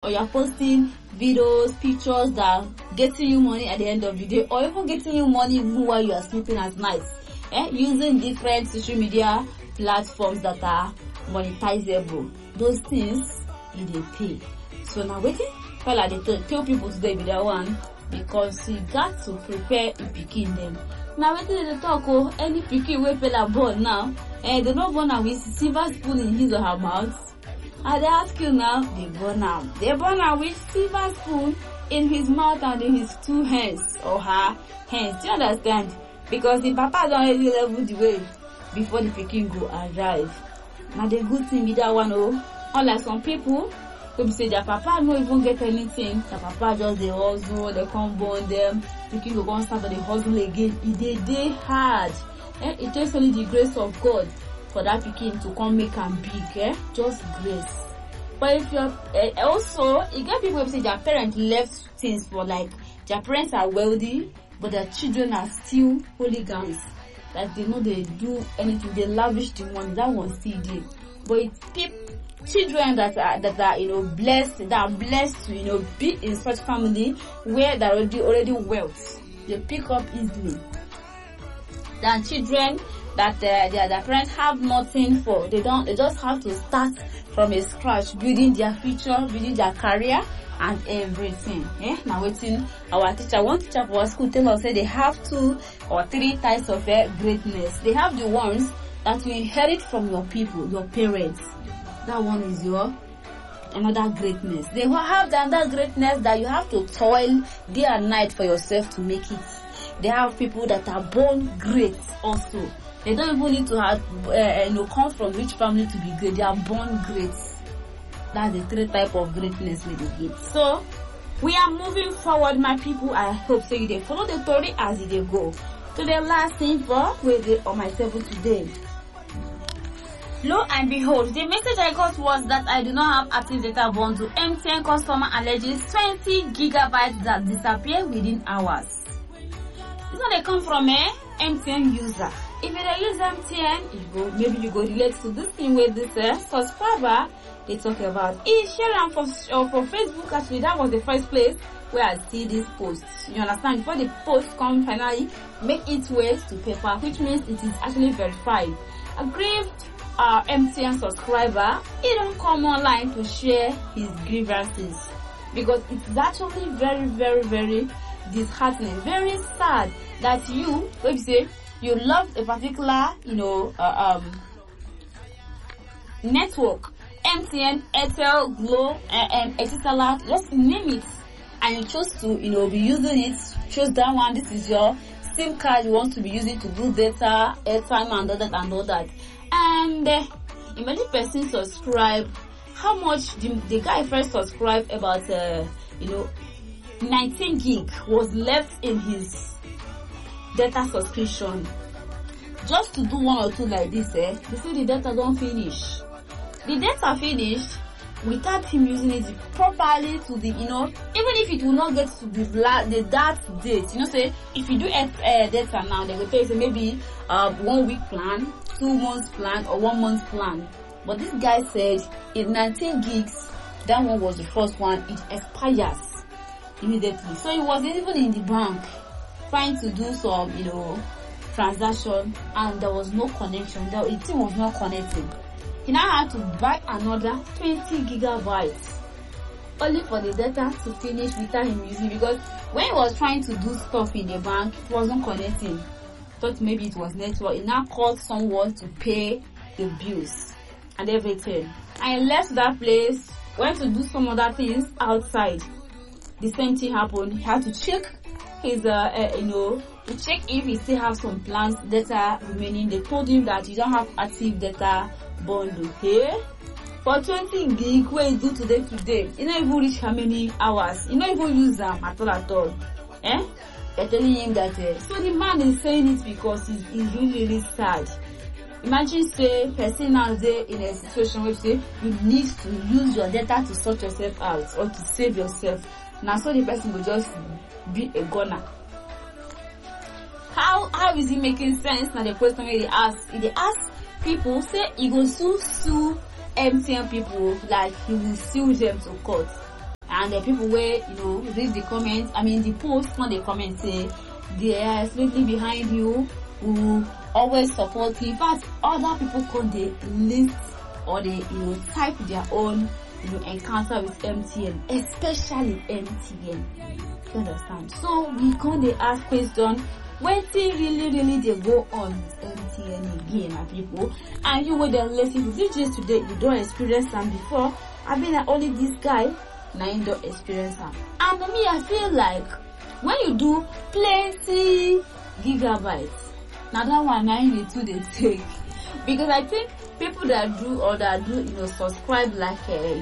or you're posting videos, pictures that are getting you money at the end of the day, or even getting you money even while you are sleeping at night. Using different social media platforms that are monetizable. Those things they pay. So now waiting, I tell people today be that one, because you got to prepare a pikin them. Now waiting they talk any pikin wey fella born now, they not born am with silver spoon in his or her mouth. And they ask you now, they born am with silver spoon in his mouth and in his two hands or her hands. Do you understand? Because the papa don't already level the way before the pikin go arrive. Now the good thing with that one, unlike some people who say their papa no even get anything, their papa just they hustle, they come born them, pikin go go start to the hustle again. It hard. It takes only the grace of God for that pikin to come make am big. Just grace. But if you're also, you get people who say their parents left things for, like their parents are wealthy, but their children are still hooligans. Like they know they do anything, they lavish the money. That one still did. But it's children that are blessed, that are blessed to be in such family where they're already wealth. They pick up easily. Than children that their parents have nothing for. They just have to start from a scratch, building their future, building their career and everything. Now waiting, one teacher for our school tell us say they have 2 or 3 types of greatness. They have the ones that you inherit from your people, your parents. That one is your another greatness. They have another greatness that you have to toil day and night for yourself to make it. They have people that are born great also. They don't even need to have come from rich family to be great. They are born great. That's the 3 type of greatness we get. So we are moving forward, my people. I hope so you follow the story as they go. To the last thing for with on my table today. Lo and behold, the message I got was that I do not have active data bundle. MTN customer alleges 20 gigabytes that disappear within hours. This one they come from a MTN user. If you use MTN, maybe you go relate to this thing with this subscriber they talk about. It's sharing for Facebook. Actually, that was the first place where I see this post. You understand? Before the post come finally make its way to paper, which means it is actually verified. Aggrieved MTN subscriber, he don't come online to share his grievances because it's actually very, very, very disheartening, very sad that you, let's say, you love a particular, network, MTN, Airtel, Glo, etc. Just name it, and you chose to, be using it. Choose that one. This is your SIM card you want to be using to do data, airtime, and all that. And imagine person subscribe. How much the guy first subscribed about 19 gig was left in his data subscription. Just to do 1 or 2 like this, they say the data don't finish. The data finished without him using it properly to the, even if it will not get to that date, say if you do data now, they will tell you maybe 1 week plan, 2 months plan, or 1 month plan. But this guy said in 19 gigs, that one was the first one, it expires immediately. So he was even in the bank trying to do some, transaction, and there was no connection. The thing was not connecting. He now had to buy another 20 gigabytes only for the data to finish without him using, because when he was trying to do stuff in the bank, it wasn't connecting. Thought maybe it was network. He now called someone to pay the bills and everything. And he left that place, went to do some other things outside. The same thing happened. He had to check his, to check if he still have some plans data remaining. They told him that you don't have active data bundle here. For 20 gig, what you do today, you don't even reach how many hours. You don't even use them at all. They're telling him that. So the man is saying it because he's really, really sad. Imagine say person now there in a situation where say you need to use your data to sort yourself out or to save yourself. Now so the person will just be a goner. How is it making sense? Now the question where they ask people, say he will sue MTN people, like he will sue them to court. and the people where read the comments, the post when they comment say they are slightly behind you, who always support you. In fact, other people come they list or they type their own encounter with MTN, especially MTN. You understand? So we come they ask question, when they really they go on with MTN again, my people, and you will then listen to this today, you don't experience them before. I mean that only this guy now you don't experience them. And for me, I feel like when you do plenty gigabytes, now that one now you need to they take, because I think people that do subscribe like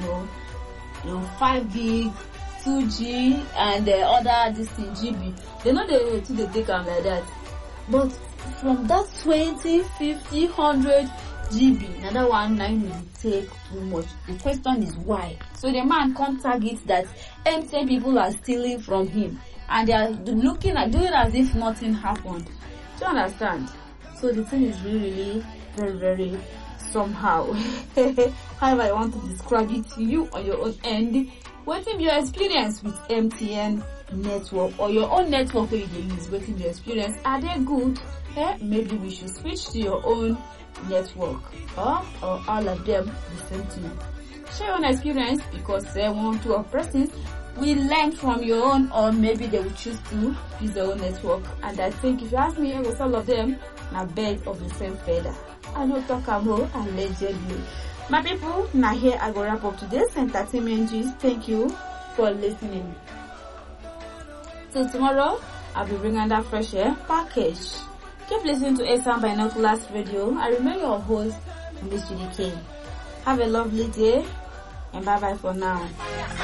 5 gig, 2G and the other this thing GB, they know they take them like that. But from that 20, 50, 100 GB, another one 9 will take too much. The question is why? So the man can't target that MTN people are stealing from him and they are looking at doing as if nothing happened. Do you understand? So the thing is really very, very somehow. However I want to describe it to you on your own end. What is your experience with MTN network or your own network where you use? What is your experience? Are they good? Maybe we should switch to your own network or all of them the same thing. Share your own experience, because 1 or 2 persons will learn from your own, or maybe they will choose to use their own network. And I think if you ask me, with all of them are birds of the same feather. I know talk about allegedly. My people, now here I go wrap up today's entertainment gist. Thank you for listening. Till tomorrow, I'll be bringing that fresh air package. Keep listening to ASAM Binoculars Radio. I remain your host, Miss Judy King. Have a lovely day and bye bye for now.